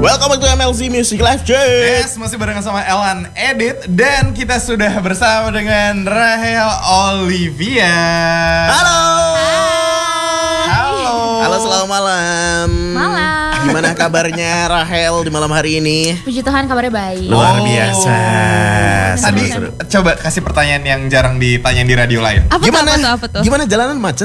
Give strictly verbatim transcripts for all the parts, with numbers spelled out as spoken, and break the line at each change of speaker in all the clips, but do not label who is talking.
Welcome back to M L C Music Live, Cek.
Yes, masih barengan sama Elan Edit. Dan kita sudah bersama dengan Rahel Olivia.
Halo.
Halo.
Halo, selamat malam.
Malam.
Gimana kabarnya Rahel di malam hari ini?
Puji Tuhan kabarnya baik.
Luar
Oh.
biasa.
Tadi
Seru-seru.
coba kasih pertanyaan yang jarang ditanyain di radio lain.
Apa
Gimana?
tuh, apa tuh, apa tuh?
Gimana jalanan macet?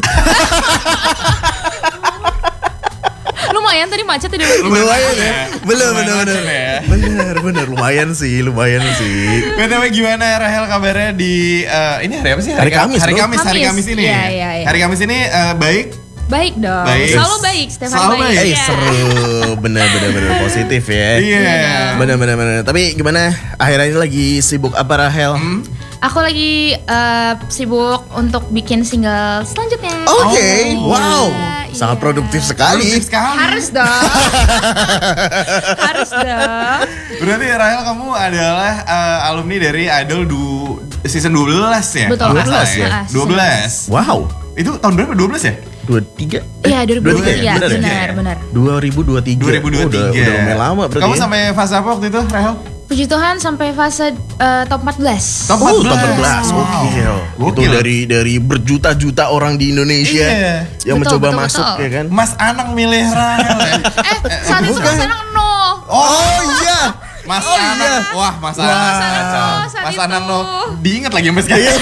Lumayan tadi macet tidak
Lumayan ya. Belum,
Lumayan
bener, bener.
macet ya.
Bener, bener. Lumayan sih, lumayan sih.
B T W gimana Rahel kabarnya di eh, ini hari apa sih?
Hari Kamis,
Hari
bro.
Kamis, hari
Kamis.
Kamis ini.
Iya, iya, iya.
Hari Kamis ini eh, baik.
Baik dong.
Baik.
Selalu baik, setiap hari
Selalu
baik.
baik.
Eh,
Iya.
seru. Bener, bener, bener. Positif ya.
Iya.
Bener, bener, bener. Tapi gimana? Akhirnya ini lagi sibuk apa Rahel?
Hmm?
Aku lagi eh, sibuk untuk bikin single selanjutnya.
Oke,
Oh.
wow.
Iya,
Sangat
iya.
produktif sekali.
Produktif sekali.
Harus dong. Harus dong.
Berarti Rahel kamu adalah eh, alumni dari Idol du season dua belas ya?
Betul.
Kalau nggak salah
dua belas ya?
Ah,
dua belas.
Wow.
Itu tahun berapa? dua belas ya?
Dua tiga.
Iya, dua ribu dua puluh
dua ribu
tiga.
tiga, bener ya?
Benar, benar.
dua ribu dua puluh tiga.
dua ribu dua puluh tiga.
Oh, udah, udah lumayan lama berarti.
Kamu
ya?
sampai fase apa waktu itu, Rahel?
Puji Tuhan sampai fase eh, top empat belas.
Top
Oh,
empat
top empat belas.
Wow.
Gokil. Itu
Gokil.
dari dari berjuta-juta orang di Indonesia
Iya.
yang
Betul,
mencoba
betul,
masuk
betul.
ya kan.
Mas Anang milih Rahel ya?
Eh, saat itu
bukan.
Mas Anang no.
Oh iya.
Mas
Oh,
Anang,
iya.
wah Mas
Wah.
Anang,
Mas Anang
kacau.
no, saat
Mas
itu.
Anang no, diinget lagi sampai sekarang.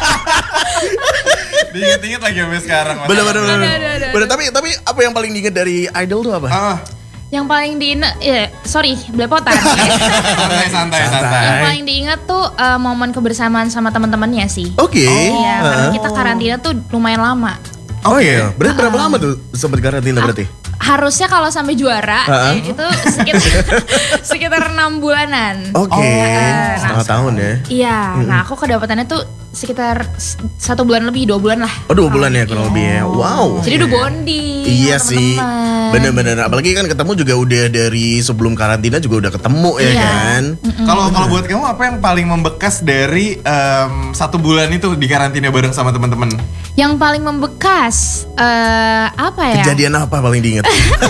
Diinget-inget lagi sampai sekarang. Mas
Bener
Anang.
bener bener.
Ada, ada, ada.
Bener, tapi tapi apa yang paling diinget dari Idol tuh apa?
Ah,
Yang paling diinget, ya sorry, belepotan.
santai, santai,
Santai.
santai.
Yang paling diingat tuh eh, momen kebersamaan sama teman-temannya sih.
Oke.
Iya, karena
Heeh.
kita karantina tuh lumayan lama.
Oh iya. Berarti berapa lama tuh sempat karantina berarti?
Harusnya kalau sampai juara
Heeh.
eh, itu sekitar sekitar enam bulanan.
Oke.
Oh.
Setengah tahun ya.
Iya, nah aku kedapatannya tuh sekitar s- satu bulan lebih, dua bulan lah.
Oh dua bulan ya kurang lebih ya. Wow.
Jadi udah bonding.
Iya
sama
sih,
teman-teman.
bener-bener. Apalagi kan ketemu juga udah dari sebelum karantina juga udah ketemu ya
Iya.
kan.
Kalau kalau buat kamu apa yang paling membekas dari em, satu bulan itu di karantina bareng sama teman-teman?
Yang paling membekas eh, apa ya?
Kejadian apa paling diingat?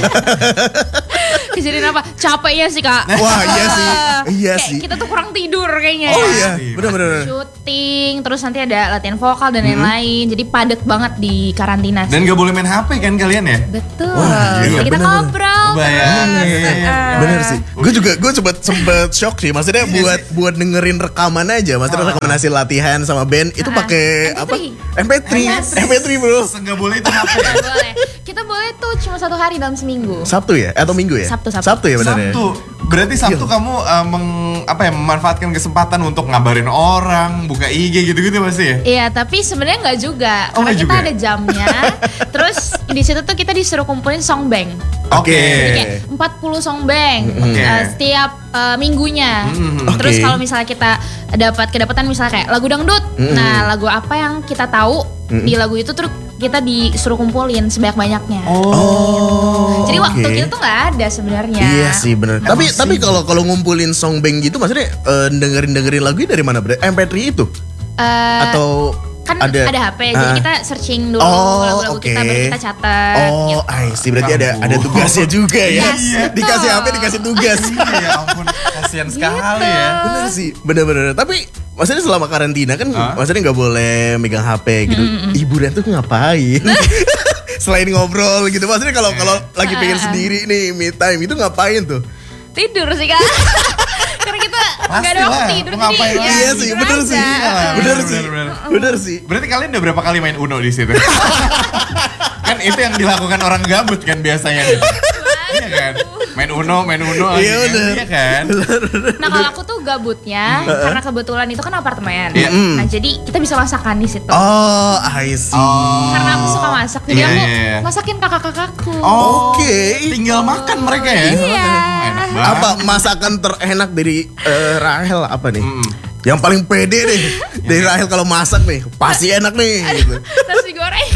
Kejadian apa? Capeknya sih kak.
Wah iya sih, iya
Kayak
sih.
kita tuh kurang tidur kayaknya.
Oh
ya.
iya,
Pasti,
bener-bener.
Syuting, terus nanti ada latihan vokal dan lain-lain. Jadi padat banget di karantina sih.
Dan gak boleh main H P kan kalian ya?
Betul.
Wah, iya,
Jadi kita
bener-bener.
ngobrol.
Bayangin.
terus, eh,
Bener sih. Gue juga gue sempet sempet shock sih. Maksudnya
Iya
buat buat dengerin rekaman aja. Maksudnya rekaman hasil latihan sama band itu
Ah.
pakai
M P
apa?
three.
M P tiga.
Yes.
M P tiga bro.
Nggak boleh itu H P ya?
Nggak boleh. Kita boleh tuh cuma satu hari dalam seminggu.
Sabtu ya? Atau Minggu ya?
Sabtu, Sabtu.
Sabtu ya benar ya?
Sabtu. Berarti Sabtu
Iya.
kamu eh, meng- apa ya memanfaatkan kesempatan untuk ngabarin orang, buka I G gitu-gitu pasti ya?
Iya, tapi sebenarnya nggak juga.
Oh,
Karena
nggak
kita
juga?
ada jamnya. Terus di situ tuh kita disuruh kumpulin song bank.
Oke.
Jadi kayak empat puluh song bank
Oke.
eh, setiap eh, minggunya.
Mhm.
Terus
Oke.
kalau misalnya kita dapat kedapatan misalnya kayak lagu dangdut.
Mhm.
Nah, lagu apa yang kita tahu
Mhm.
di lagu itu terus kita disuruh kumpulin sebanyak-banyaknya.
Oh.
Jadi waktu
oke.
kita tuh nggak ada sebenarnya.
Iya sih bener.
Emang
Tapi
sih.
tapi kalau kalau ngumpulin song bank gitu, maksudnya eh, dengerin dengerin lagunya dari mana? Bre? M P tiga itu
Eh,
atau
kan ada, H P, jadi
Ah.
kita searching dulu
Oh,
lagu-lagu kita
oke.
baru kita catat.
Oh,
gitu.
I see. Berarti ada
Ampun.
ada tugasnya juga ya.
Yes, betul.
Dikasih H P, dikasih tugas.
Iya ampun, kasihan sekali
Gitu.
ya.
Bener sih, bener-bener. Tapi maksudnya selama karantina kan,
Hah?
maksudnya nggak boleh megang H P gitu. Hiburan tuh ngapain? Selain ngobrol gitu, maksudnya kalau kalau lagi pengen sendiri nih, me time itu ngapain tuh?
Tidur sih kak. Karena kita nggak ada
Pastilah,
waktu tidur
mau ngapain
jadi ya,
lagi?
Iya sih,
tidur
bener
aja.
sih,
Iyalah,
bener
bener,
sih,
bener,
bener sih.
Berarti kalian udah berapa kali main Uno di situ? Kan itu yang dilakukan orang gabut kan biasanya. Iya kan? Main Uno, main Uno lagi
Iya,
kan?
bener.
Iya kan?
Nah kalau aku tuh gabutnya karena kebetulan itu kan apartemen.
Iya.
Nah jadi kita bisa masakan di situ.
Oh, I see.
Oh.
Karena aku suka masak, jadi
Iya,
aku
iya, iya.
masakin kakak-kakakku.
Oh,
Oke.
tinggal makan mereka ya?
Iya.
Enak banget.
Apa masakan terenak dari eh, Rahel apa nih?
Mm.
Yang paling pede deh dari Rahel kalau masak nih, pasti enak nih. Gitu.
Nasi goreng.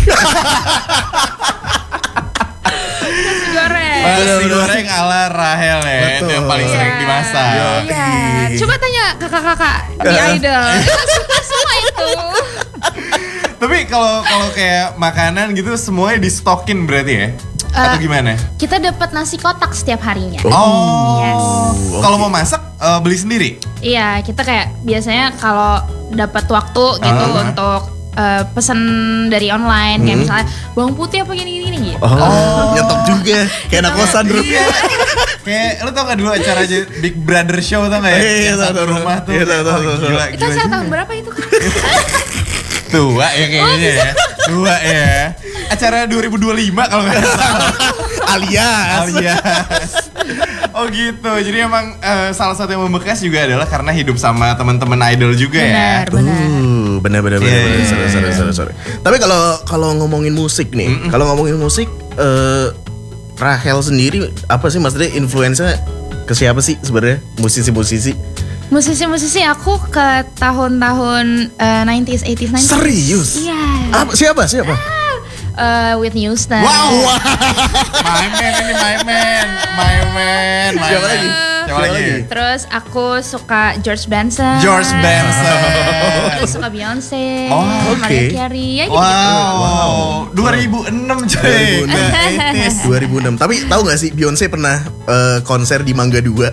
Nasi goreng.
Nasi goreng ala Rahel ya, itu
Betul.
yang paling sering
Iya.
dimasak.
Iya. Coba tanya kakak-kakak di Idol. Suka semua itu.
Tapi kalau kalau kayak makanan gitu semuanya di stokin berarti ya? Atau gimana?
Kita dapat nasi kotak setiap harinya.
Oh,
Yes.
kalau mau masak eh, beli sendiri?
Iya, kita kayak biasanya kalau dapat waktu gitu
Ah.
untuk uh, pesan dari online kayak
Hmm.
misalnya bawang putih apa gini-gini gitu.
Oh, nyetok juga. Kayak anak kosan bro.
Iya. Kayak lu tau gak dulu acara aja Big Brother Show tau gak ya?
Iya, iya,
Yang
tahu,
satu
tahu.
rumah tuh.
Iya, tahu, tahu,
Oh,
tahu, tahu.
gila,
Itu
gila
acara
juga.
tahun berapa itu kan?
Tua ya kayaknya ya. Tua ya. Acara dua ribu dua puluh lima kalau nggak salah.
Alias.
Alias. Oh gitu. Jadi emang eh, salah satu yang membekas juga adalah karena hidup sama teman-teman idol juga ya.
Benar, benar.
Uh, benar benar benar.
Iya,
benar.
iya,
Seru,
iya.
seru, seru, seru. Tapi kalau kalau ngomongin musik nih, kalau ngomongin musik, eh, Rahel sendiri apa sih maksudnya influence-nya ke siapa sih sebenarnya musisi-musisi?
Musisi-musisi aku ke tahun-tahun uh, nineties, eighties, nineties.
Serius?
Iya.
Apa siapa siapa?
Uh, Whitney Houston.
Wow. My man ini my man, my man, my
Siapa
man.
lagi?
Siapa
Siapa
lagi?
lagi?
Terus aku suka George Benson.
George Benson.
Terus suka Beyonce.
Oh,
oke.
Mariah Carey. Ya gitu.
Wow, dua ribu enam coy.
dua ribu enam.
delapan
dua ribu enam. Tapi tahu nggak sih Beyonce pernah eh, konser di Mangga dua.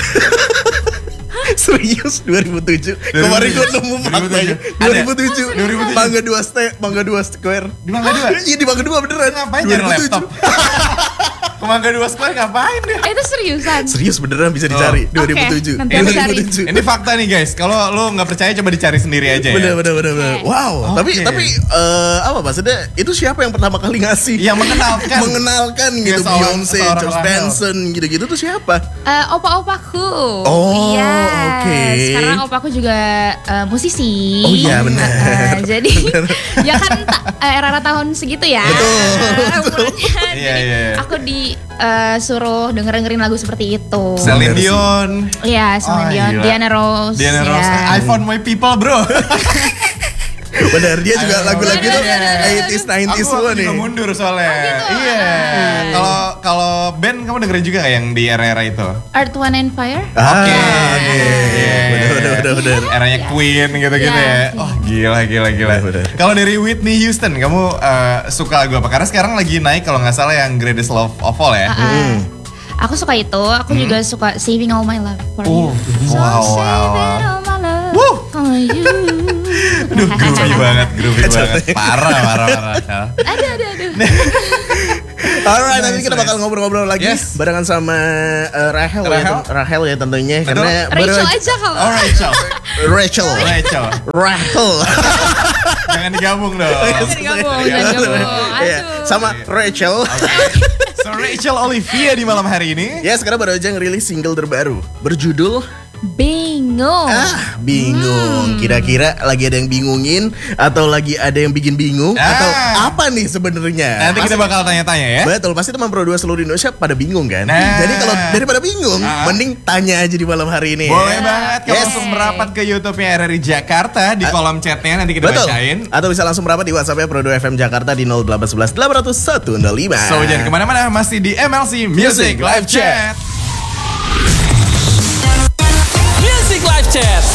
Serius dua ribu tujuh. Kemarin gue nemu faktanya.
Ada?
dua ribu tujuh.
dua ribu tujuh.
Mangga dua ste, Mangga dua Square.
Di Mangga dua?
Iya di Mangga dua beneran.
Ngapain
dua
nyari
ribu tujuh.
laptop? Ke Mangga dua Square ngapain dia?
Eh, itu seriusan.
Serius beneran bisa dicari
Oh.
dua ribu tujuh.
Oke, nanti
dua
aku
ribu
cari.
tujuh.
Ini fakta nih guys. Kalau lo nggak percaya coba dicari sendiri aja ya.
Bener bener bener bener.
Oke.
Wow. Tapi
Oke.
tapi eh, apa maksudnya? Itu siapa yang pertama kali ngasih?
Yang mengenalkan.
mengenalkan
Iya,
gitu
seorang-
Beyonce,
seorang
George
Rahel.
Benson gitu-gitu tuh siapa?
Eh, opa-opaku.
Oh,
Yes.
oke.
Sekarang opaku juga eh, musisi.
Oh iya, benar.
Eh, jadi ya kan ta- eh, era-era tahun segitu ya.
Betul,
Eh,
betul.
umurnya.
Iya,
Jadi
iya, iya.
aku disuruh denger-dengerin lagu seperti itu.
Celine Dion.
Iya, Celine
Oh,
Dion,
gila.
Diana Ross.
Diana Ross.
ya.
I found my people bro.
Bener, dia juga
Ayo.
lagu-lagu
Aduh,
tuh
aduh, aduh, aduh.
eighties, nineties
Aku
semua
waktu
nih.
juga mundur soalnya.
gitu?
Iya. Kalau kalau band kamu dengerin juga gak yang di era-era itu?
Earth, Wind and Fire.
Ah,
Oke.
oke. Bener, bener, bener, bener.
Eranya Queen gitu-gitu
Iya
ya.
sih.
Oh gila gila gila.
Bener, bener.
Kalau dari Whitney Houston kamu eh, suka lagu apa? Karena sekarang lagi naik kalau nggak salah yang Greatest Love of All ya.
Ah, ah. Aku suka itu. Aku juga suka Saving All My Love for
Oh,
You.
wow, wow,
Saving
wow.
all my love
Wuh.
for you.
Aduh, groovy banget, groovy banget. Parah, parah, parah.
Aduh, aduh, aduh.
Alright, nanti
Nice,
kita bakal
nice.
ngobrol-ngobrol lagi
Yes.
barengan sama eh, Rahel, ya,
Rahel?
ten- Rahel ya tentunya
Betul.
karena baru
Rachel
aja-
aja kalau.
Oh, Rachel.
Rachel,
Rachel.
Rahel.
Jangan digabung dong.
Jangan digabung, jangan digabung.
Iya,
Aduh.
sama Rachel.
So Rachel Olivia di malam hari ini.
Ya, sekarang baru aja ngerilis single terbaru berjudul
Bingung.
Ah, bingung. Kira-kira lagi ada yang bingungin atau lagi ada yang bikin bingung
Ah.
atau apa nih sebenarnya?
Nanti kita
Pasti-
bakal tanya-tanya ya.
Betul, pasti teman Pro dua seluruh Indonesia pada bingung kan?
Nah.
Jadi kalau daripada bingung,
Ah.
mending tanya aja di malam hari ini.
Boleh
ya.
banget kalau
Yes.
langsung merapat ke YouTube-nya R R I Jakarta di kolom chatnya nanti kita
Betul.
bacain.
Atau bisa langsung merapat di WhatsApp-nya Pro dua F M Jakarta di nol delapan satu satu delapan nol satu nol lima.
So jangan kemana-mana, masih di M L C Music Live Chat.
Music Live Chat.